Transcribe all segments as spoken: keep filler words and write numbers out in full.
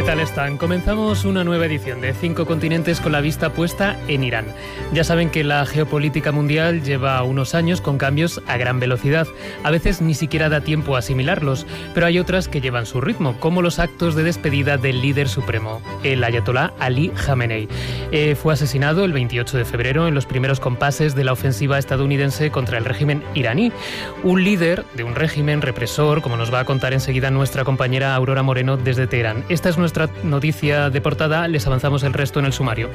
tal están? Comenzamos una nueva edición de Cinco Continentes con la vista puesta en Irán. Ya saben que la geopolítica mundial lleva unos años con cambios a gran velocidad. A veces ni siquiera da tiempo a asimilarlos, pero hay otras que llevan su ritmo, como los actos de despedida del líder supremo, el ayatolá Ali Jamenei. Eh, fue asesinado el veintiocho de febrero en los primeros compases de la ofensiva estadounidense contra el régimen iraní. Un líder de un régimen represor, como nos va a contar enseguida nuestra compañera Aurora Moreno desde Teherán. Esta es nuestra noticia de portada, les avanzamos el resto en el sumario.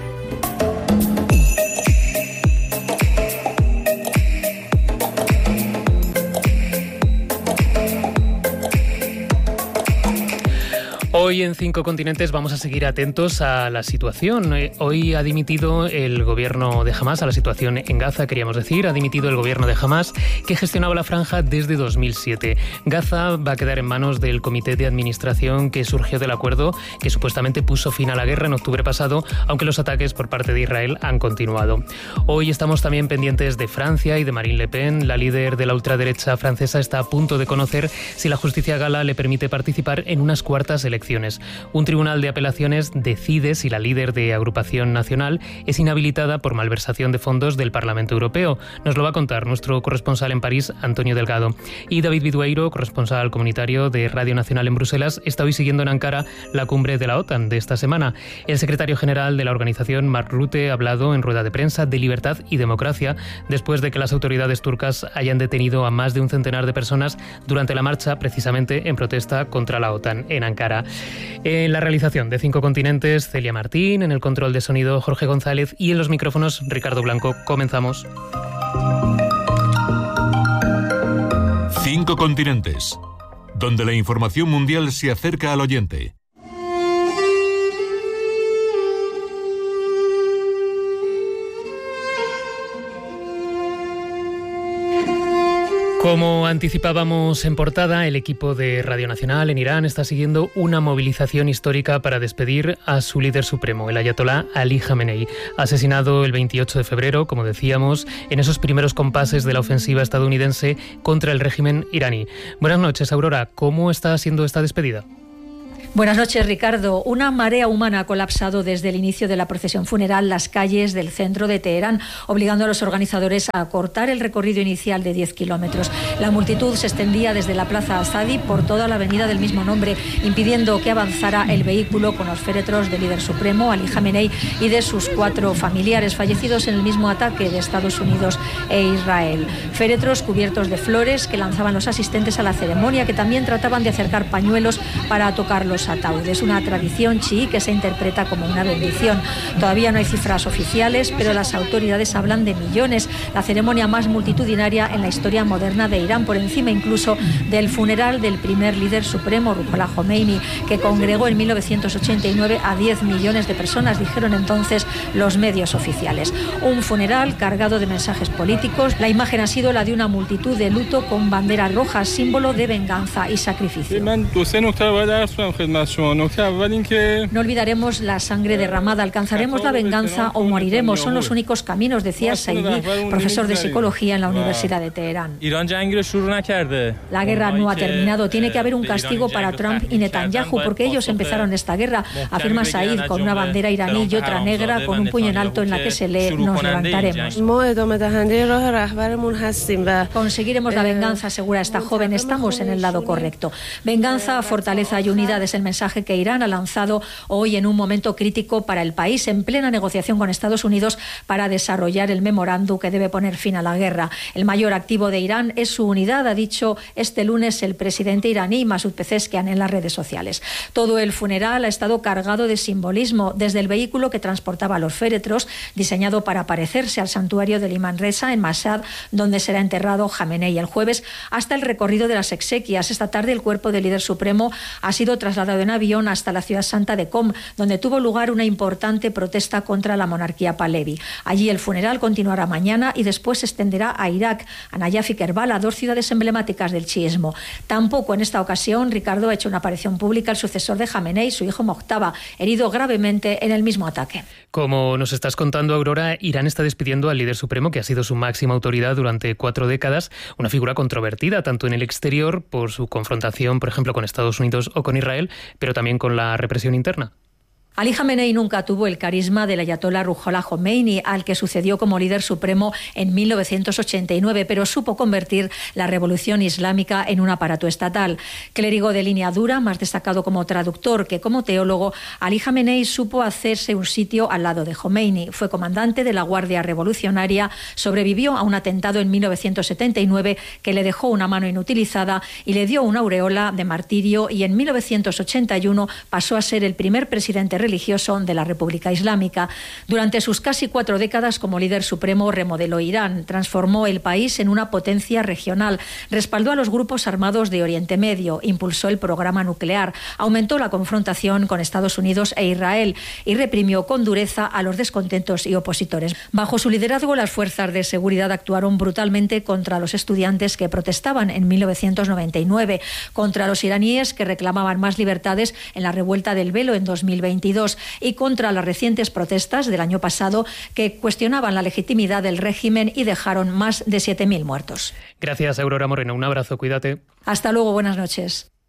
Hoy en Cinco Continentes vamos a seguir atentos a la situación. Hoy ha dimitido el gobierno de Hamás, a la situación en Gaza, queríamos decir, ha dimitido el gobierno de Hamás que gestionaba la franja desde dos mil siete. Gaza va a quedar en manos del comité de administración que surgió del acuerdo que supuestamente puso fin a la guerra en octubre pasado, aunque los ataques por parte de Israel han continuado. Hoy estamos también pendientes de Francia y de Marine Le Pen. La líder de la ultraderecha francesa está a punto de conocer si la justicia gala le permite participar en unas cuartas elecciones. Un tribunal de apelaciones decide si la líder de Agrupación Nacional es inhabilitada por malversación de fondos del Parlamento Europeo. Nos lo va a contar nuestro corresponsal en París, Antonio Delgado. Y David Vidueiro, corresponsal comunitario de Radio Nacional en Bruselas, está hoy siguiendo en Ankara la cumbre de la OTAN de esta semana. El secretario general de la organización, Mark Rutte, ha hablado en rueda de prensa de libertad y democracia después de que las autoridades turcas hayan detenido a más de un centenar de personas durante la marcha, precisamente en protesta contra la OTAN en Ankara. En la realización de Cinco Continentes, Celia Martín, en el control de sonido, Jorge González, y en los micrófonos, Ricardo Blanco. Comenzamos. Cinco Continentes, donde la información mundial se acerca al oyente. Como anticipábamos en portada, el equipo de Radio Nacional en Irán está siguiendo una movilización histórica para despedir a su líder supremo, el ayatolá Ali Jamenei, asesinado el veintiocho de febrero, como decíamos, en esos primeros compases de la ofensiva estadounidense contra el régimen iraní. Buenas noches, Aurora. ¿Cómo está siendo esta despedida? Buenas noches, Ricardo. Una marea humana ha colapsado desde el inicio de la procesión funeral las calles del centro de Teherán, obligando a los organizadores a acortar el recorrido inicial de diez kilómetros. La multitud se extendía desde la plaza Azadi por toda la avenida del mismo nombre, impidiendo que avanzara el vehículo con los féretros del líder supremo, Ali Jamenei, y de sus cuatro familiares fallecidos en el mismo ataque de Estados Unidos e Israel. Féretros cubiertos de flores que lanzaban los asistentes a la ceremonia, que también trataban de acercar pañuelos para tocar los ataúdes, una tradición chií que se interpreta como una bendición. Todavía no hay cifras oficiales, pero las autoridades hablan de millones, la ceremonia más multitudinaria en la historia moderna de Irán, por encima incluso del funeral del primer líder supremo, Ruhollah Khomeini, que congregó en mil novecientos ochenta y nueve a diez millones de personas, dijeron entonces los medios oficiales. Un funeral cargado de mensajes políticos. La imagen ha sido la de una multitud de luto con banderas rojas, símbolo de venganza y sacrificio. No olvidaremos la sangre derramada, alcanzaremos la venganza o moriremos. Son los únicos caminos, decía Saidi, profesor de psicología en la Universidad de Teherán. La guerra no ha terminado. Tiene que haber un castigo para Trump y Netanyahu, porque ellos empezaron esta guerra, afirma Said, con una bandera iraní y otra negra con un puño en alto en la que se lee: nos levantaremos. Conseguiremos la venganza, asegura esta joven. Estamos en el lado correcto. Venganza, fortaleza y unidad es el mensaje que Irán ha lanzado hoy en un momento crítico para el país, en plena negociación con Estados Unidos para desarrollar el memorándum que debe poner fin a la guerra. El mayor activo de Irán es su unidad, ha dicho este lunes el presidente iraní Masoud Pezeshkian en las redes sociales. Todo el funeral ha estado cargado de simbolismo, desde el vehículo que transportaba los féretros, diseñado para parecerse al santuario del Imán Reza en Mashhad, donde será enterrado Jamenei el jueves, hasta el recorrido de las exequias. Esta tarde el cuerpo del líder supremo ha sido trasladado en avión hasta la ciudad santa de Qom, donde tuvo lugar una importante protesta contra la monarquía Pahlavi. Allí el funeral continuará mañana y después se extenderá a Irak, a Nayaf y Kerbala, dos ciudades emblemáticas del chiismo. Tampoco en esta ocasión, Ricardo, ha hecho una aparición pública el sucesor de Jamenei, su hijo Mojtaba, herido gravemente en el mismo ataque. Como nos estás contando, Aurora, Irán está despidiendo al líder supremo, que ha sido su máxima autoridad durante cuatro décadas, una figura controvertida tanto en el exterior por su confrontación, por ejemplo, con Estados Unidos o con Israel, pero también con la represión interna. Ali Jamenei nunca tuvo el carisma del ayatolá Ruhollah Khomeini, al que sucedió como líder supremo en mil novecientos ochenta y nueve, pero supo convertir la revolución islámica en un aparato estatal. Clérigo de línea dura, más destacado como traductor que como teólogo, Ali Jamenei supo hacerse un sitio al lado de Khomeini. Fue comandante de la Guardia Revolucionaria, sobrevivió a un atentado en mil novecientos setenta y nueve que le dejó una mano inutilizada y le dio una aureola de martirio, y en mil novecientos ochenta y uno pasó a ser el primer presidente religioso de la República Islámica. Durante sus casi cuatro décadas como líder supremo remodeló Irán, transformó el país en una potencia regional, respaldó a los grupos armados de Oriente Medio, impulsó el programa nuclear, aumentó la confrontación con Estados Unidos e Israel y reprimió con dureza a los descontentos y opositores. Bajo su liderazgo, las fuerzas de seguridad actuaron brutalmente contra los estudiantes que protestaban en mil novecientos noventa y nueve, contra los iraníes que reclamaban más libertades en la revuelta del velo en dos mil veintidós y contra las recientes protestas del año pasado que cuestionaban la legitimidad del régimen y dejaron más de siete mil muertos. Gracias, Aurora Moreno. Un abrazo, cuídate. Hasta luego, buenas noches.